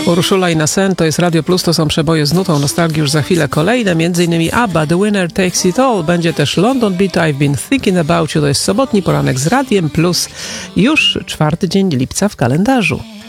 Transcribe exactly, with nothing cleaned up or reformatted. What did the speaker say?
Urszula i Nasen, to jest Radio Plus, to są przeboje z nutą nostalgii, już za chwilę kolejne, między innymi ABBA, The Winner Takes It All, będzie też London Beat, I've Been Thinking About You, to jest sobotni poranek z Radiem Plus, już czwarty dzień lipca w kalendarzu.